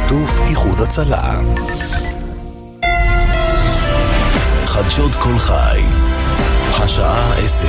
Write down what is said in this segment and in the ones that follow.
בשיתוף איחוד הצלה. חדשות כל חי, השעה 10.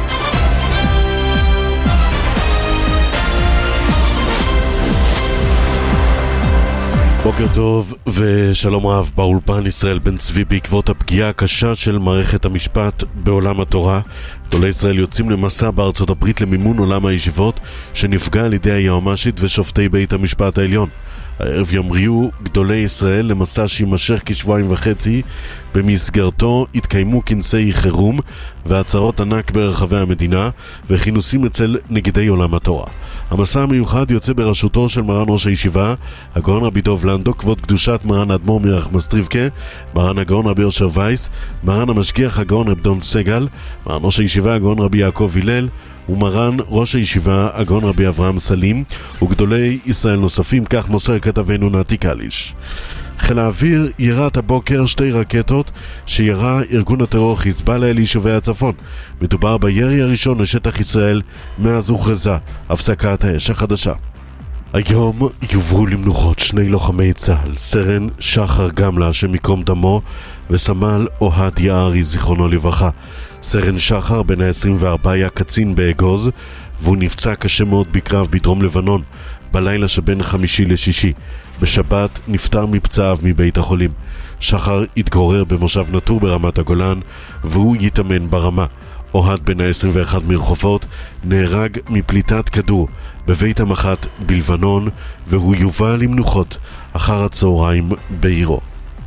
בוקר טוב ושלום רב. באולפן ישראל בן צבי. בעקבות הפגיעה הקשה של מערכת המשפט בעולם התורה, גדולי ישראל יוצאים למסע בארצות הברית למימון עולם הישיבות שנפגע על ידי היועמ"שית ושופטי בית המשפט העליון. הערב ימריאו גדולי ישראל למסע שימשך כשבועיים וחצי. במסגרתו התקיימו כנסי חירום והצהרות ענק ברחבי המדינה וכינוסים אצל נגידי עולם התורה. המסע המיוחד יוצא בראשותו של מרן ראש הישיבה הגאון רבי דוב לנדו, כבוד קדושת מרן אדמו"ר מרחמסטריבקה, מרן הגאון רבי אושר וייס, מרן המשגיח הגאון רב דון סגל, מרן ראש הישיבה הגאון רבי יעקב הלל ומרן ראש הישיבה הגאון רבי אברהם סלים וגדולי ישראל נוספים. כך מוסר כתבנו נתי קליש. חיל האוויר ירת הבוקר 2 רקטות שירה ארגון הטרור חיזבאללה אל יישובי הצפון. מדובר בירי הראשון לשטח ישראל מאז הוכרזה הפסקת האש החדשה. היום יוברו למנוחות 2 לוחמי צה"ל, סרן שחר גמלה שמקום דמו וסמל אוהד יערי זיכרונו לברכה. סרן שחר בן ה-24 היה קצין באגוז והוא נפצע קשה מאוד בקרב בדרום לבנון בלילה שבין 5 ל-6. בשבת נפטר מפצעיו מבית החולים. שחר התגורר במושב נטור ברמת הגולן והוא יתאמן ברמה. אוהד בן ה-21 מרחובות נהרג מפליטת כדור בבית המח"ט בלבנון והוא יובא למנוחות אחר הצהריים בעירו.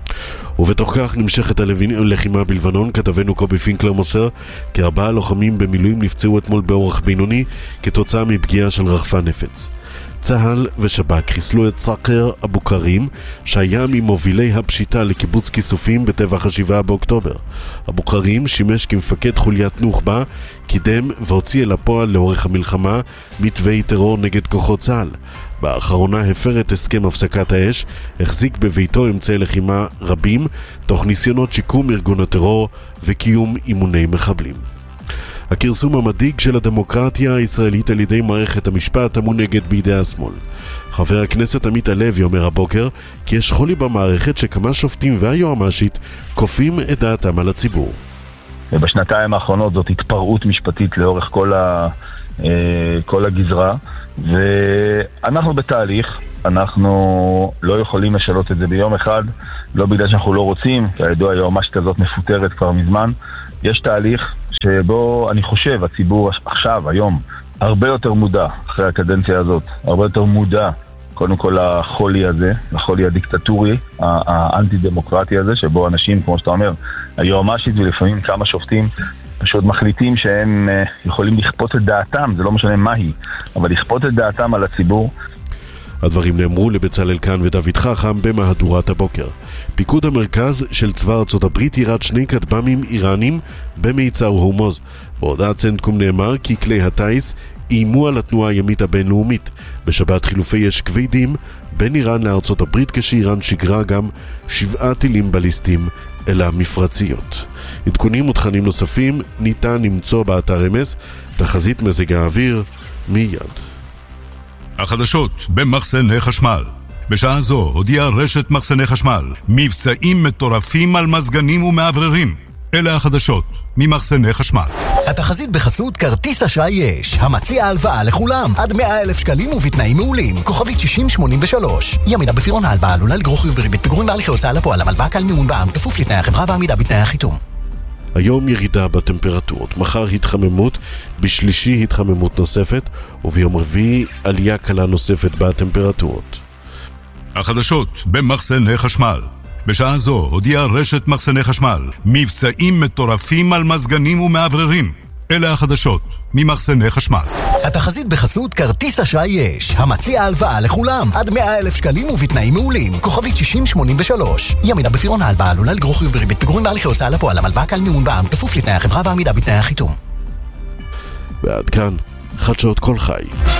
ובתוך כך נמשכת הלחימה בלבנון. כתבנו קובי פינקלר מוסר כי 4 לוחמים במילואים נפצעו אתמול באורח בינוני כתוצאה מפגיעה של רחפן נפץ. צה"ל ושב"כ חיסלו את סאקר אבו כרים שהיה ממובילי הפשיטה לקיבוץ כיסופים בטבח 7 באוקטובר. אבו כרים שימש כמפקד חוליית נוח'בה, קידם והוציא אל הפועל לאורך המלחמה מתווי טרור נגד כוחות צה"ל. באחרונה הפר את הסכם הפסקת האש, החזיק בביתו אמצעי לחימה רבים תוך ניסיונות שיקום ארגון הטרור וקיום אימוני מחבלים. הכרסום המדאיג של הדמוקרטיה הישראלית על ידי מערכת המשפט המונהגת בידי השמאל. חבר הכנסת עמית הלוי אומר הבוקר כי יש חולי במערכת שכמה שופטים והיועמ"שית כופים את דעתם על הציבור. בשנתיים האחרונות זאת התפרעות משפטית לאורך כל הגזרה, ואנחנו בתהליך. אנחנו לא יכולים לשנות את זה ביום אחד, לא בגלל שאנחנו לא רוצים, כי הידוע היועמ"שית הזאת מפוטרת כבר מזמן. יש תהליך שבו אני חושב הציבור עכשיו, היום, הרבה יותר מודע, אחרי הקדנציה הזאת, הרבה יותר מודע קודם כל לחולי הזה, לחולי הדיקטטורי, האנטי-דמוקרטי הזה, שבו אנשים, כמו שאתה אומר, היועמ"שית ולפעמים כמה שופטים פשוט מחליטים שהם יכולים לכפות את דעתם, זה לא משנה מה היא, אבל לכפות את דעתם על הציבור. הדברים נאמרו לבצלאל כאן ודוד חכם במהדורת הבוקר. פיקוד המרכז של צבא ארצות הברית ירד 2 כטב"מים איראנים במיצר הורמוז. בהודעת סנטקום נאמר כי כלי הטייס איימו על התנועה הימית הבינלאומית. בשבת חילופי אש כבדים בין איראן לארצות הברית כשאיראן שיגרה גם 7 טילים בליסטיים אל המפרציות. עדכונים ותכנים נוספים ניתן למצוא באתר אמס. תחזית מזג האוויר מיד. החדשות במחסני חשמל. בשעה זו הודיעה רשת מחסני חשמל מבצעים מטורפים על מזגנים ומעבררים. אלה החדשות ממחסני חשמל. התחזית בחסות כרטיס אשראי יש, המציע הלוואה לכולם עד 100,000 שקלים ובתנאים מעולים. כוכבית 6083. ימידה בפירעון ההלוואה עלולה לגרור חיוב בריבית פיגורים בהליכי הוצאה לפועל. המלוואה קל מימון בע"מ כפוף לתנאי החברה ועמידה בתנאי החיתום. היום ירידה בטמפרטורות, מחר התחממות, בשלישי התחממות נוספת, וביום רביעי עלייה קלה נוספת בטמפרטורות. החדשות במחסני חשמל. בשעה זו הודיעה רשת מחסני חשמל מבצעים מטורפים על מזגנים ומעבררים. אלה החדשות ממחסני חשמל. התחזית בחסות כרטיס אשראי יש, המציע הלוואה לכולם עד 100,000 שקלים ובתנאים מעולים. כוכבית 6083. ימידה בפירעון ההלוואה עלולה לגרור חיוב בריבית פיגורים בהליכי הוצאה לפועל. המלוואה קל מימון בע"מ כפוף לתנאי החברה ועמידה בתנאי החיתום. ועד כאן חדשות כל חי.